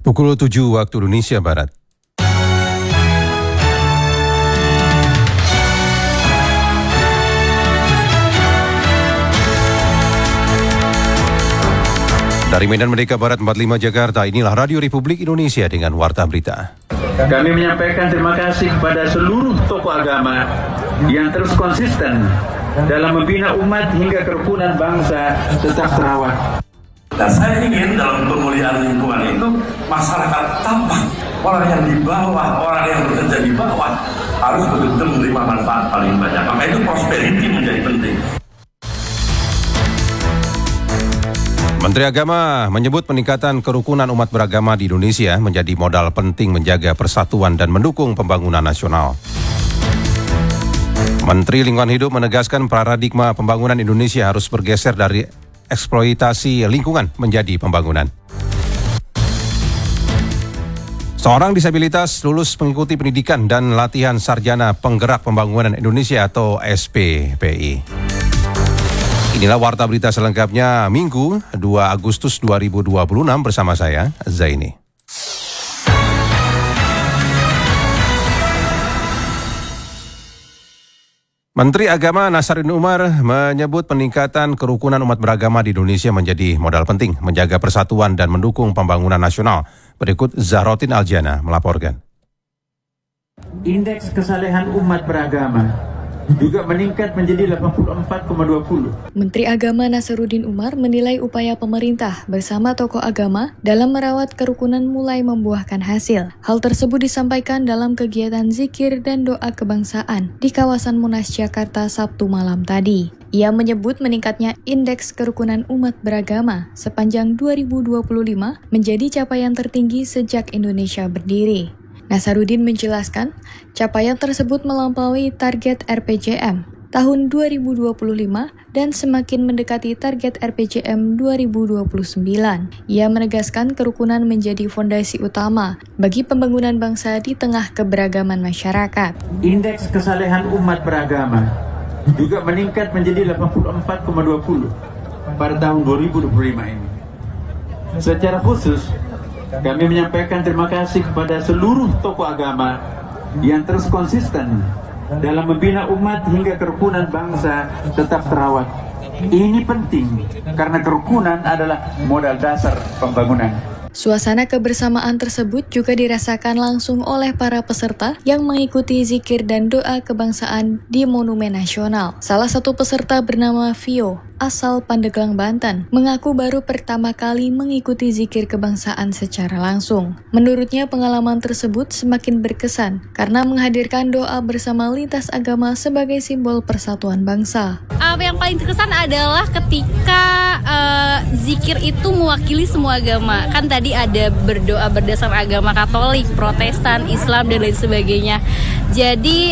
Pukul 7 waktu Indonesia Barat. Dari Medan Merdeka Barat 45 Jakarta, inilah Radio Republik Indonesia dengan Warta Berita. Kami menyampaikan terima kasih kepada seluruh tokoh agama yang terus konsisten dalam membina umat hingga kerukunan bangsa tetap terawat. Dan saya ingin dalam pemulihan lingkungan itu masyarakat tampak, orang yang di bawah, orang yang bekerja di bawah harus betul-betul menerima manfaat paling banyak. Maka itu prosperity menjadi penting. Menteri Agama menyebut peningkatan kerukunan umat beragama di Indonesia menjadi modal penting menjaga persatuan dan mendukung pembangunan nasional. Menteri Lingkungan Hidup menegaskan paradigma pembangunan Indonesia harus bergeser dari eksploitasi lingkungan menjadi pembangunan. Seorang disabilitas lulus mengikuti pendidikan dan latihan Sarjana Penggerak Pembangunan Indonesia atau SPPI. Inilah Warta Berita selengkapnya Minggu 2 Agustus 2026 bersama saya, Zaini. Menteri Agama Nasaruddin Umar menyebut peningkatan kerukunan umat beragama di Indonesia menjadi modal penting menjaga persatuan dan mendukung pembangunan nasional. Berikut Zahrotin Aljana melaporkan. Indeks kesalehan umat beragama juga meningkat menjadi 84,20. Menteri Agama Nasaruddin Umar menilai upaya pemerintah bersama tokoh agama dalam merawat kerukunan mulai membuahkan hasil. Hal tersebut disampaikan dalam kegiatan zikir dan doa kebangsaan di kawasan Monas Jakarta Sabtu malam tadi. Ia menyebut meningkatnya indeks kerukunan umat beragama sepanjang 2025 menjadi capaian tertinggi sejak Indonesia berdiri. Nasaruddin menjelaskan, capaian tersebut melampaui target RPJM tahun 2025 dan semakin mendekati target RPJM 2029. Ia menegaskan kerukunan menjadi fondasi utama bagi pembangunan bangsa di tengah keberagaman masyarakat. Indeks kesalehan umat beragama juga meningkat menjadi 84,20 pada tahun 2025 ini. Secara khusus, kami menyampaikan terima kasih kepada seluruh tokoh agama yang terus konsisten dalam membina umat hingga kerukunan bangsa tetap terawat. Ini penting karena kerukunan adalah modal dasar pembangunan. Suasana kebersamaan tersebut juga dirasakan langsung oleh para peserta yang mengikuti zikir dan doa kebangsaan di Monumen Nasional. Salah satu peserta bernama Vio, asal Pandeglang, Banten, mengaku baru pertama kali mengikuti zikir kebangsaan secara langsung. Menurutnya pengalaman tersebut semakin berkesan karena menghadirkan doa bersama lintas agama sebagai simbol persatuan bangsa. Yang paling terkesan adalah ketika zikir itu mewakili semua agama. Kan tadi ada berdoa berdasar agama Katolik, Protestan, Islam, dan lain sebagainya. Jadi